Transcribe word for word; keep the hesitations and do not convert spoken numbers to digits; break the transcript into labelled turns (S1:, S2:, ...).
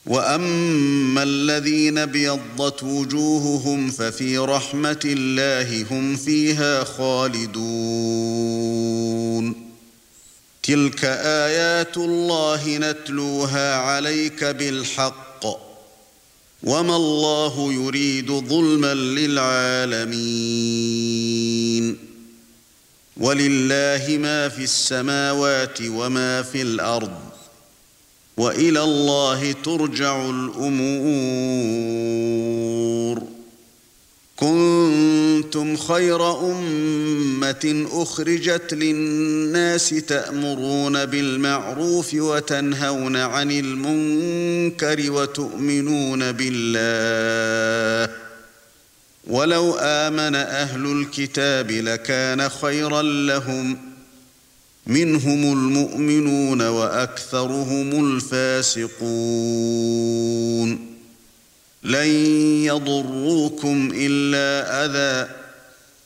S1: وأما الذين ابيضت وجوههم ففي رحمة الله هم فيها خالدون تلك آيات الله نتلوها عليك بالحق وما الله يريد ظلما للعالمين ولله ما في السماوات وما في الأرض وإلى الله ترجع الأمور كنتم خير أمة أخرجت للناس تأمرون بالمعروف وتنهون عن المنكر وتؤمنون بالله ولو آمن أهل الكتاب لكان خيرا لهم منهم المؤمنون وأكثرهم الفاسقون لن يضروكم إلا أذى